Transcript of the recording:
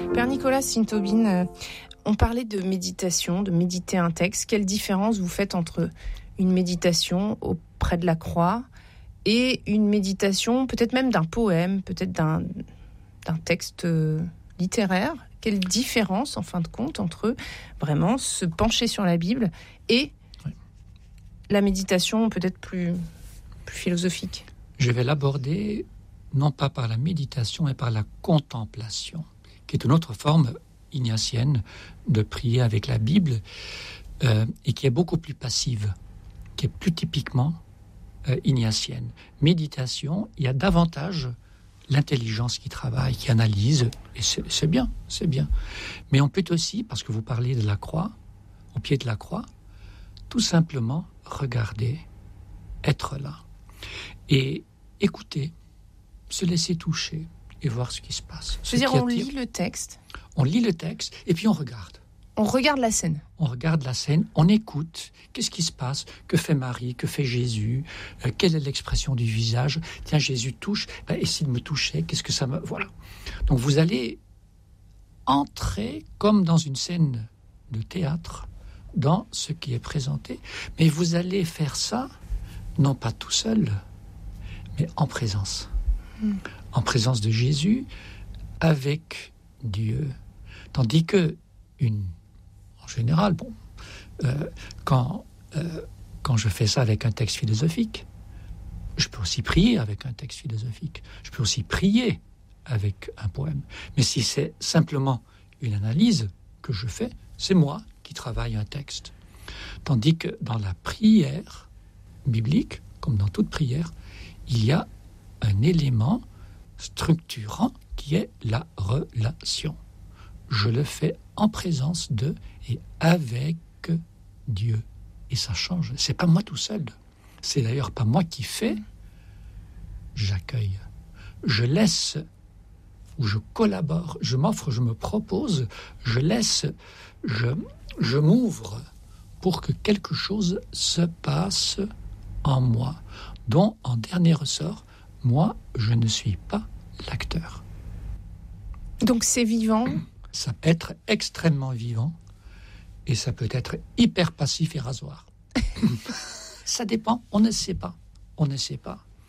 Père Nicolas Sintobin, on parlait de méditation, de méditer un texte. Quelle différence vous faites entre une méditation auprès de la croix et une méditation, peut-être même d'un poème, peut-être d'un texte littéraire? Quelle différence, en fin de compte, entre vraiment se pencher sur la Bible et la méditation peut-être plus philosophique? Je vais l'aborder non pas par la méditation, mais par la contemplation, qui est une autre forme ignatienne de prier avec la Bible et qui est beaucoup plus passive, qui est plus typiquement ignatienne. Méditation, il y a davantage l'intelligence qui travaille, qui analyse, et c'est bien. Mais on peut aussi, parce que vous parlez de la croix, au pied de la croix, tout simplement regarder, être là, et écouter, se laisser toucher et voir ce qui se passe. Je veux dire, on lit le texte. On lit le texte et puis on regarde. On regarde la scène. On regarde la scène, on écoute. Qu'est-ce qui se passe? Que fait Marie? Que fait Jésus? Quelle est l'expression du visage? Tiens, Jésus touche. Et s'il me touchait, qu'est-ce que ça me... Voilà. Donc vous allez entrer comme dans une scène de théâtre, dans ce qui est présenté. Mais vous allez faire ça, non pas tout seul, mais en présence. En présence de Jésus, avec Dieu. Tandis que, en général, quand je fais ça avec un texte philosophique, je peux aussi prier avec un texte philosophique. Je peux aussi prier avec un poème. Mais si c'est simplement une analyse que je fais, c'est moi qui travaille un texte. Tandis que dans la prière biblique, comme dans toute prière, il y a un élément structurant qui est la relation. Je le fais en présence de et avec Dieu. Et ça change. C'est pas moi tout seul. C'est d'ailleurs pas moi qui fais. J'accueille. Je laisse, ou je collabore, je m'offre, je me propose, je laisse, je m'ouvre pour que quelque chose se passe en moi, dont, en dernier ressort, moi, je ne suis pas l'acteur. Donc c'est vivant. Ça peut être extrêmement vivant et ça peut être hyper passif et rasoir. Ça dépend, on ne sait pas.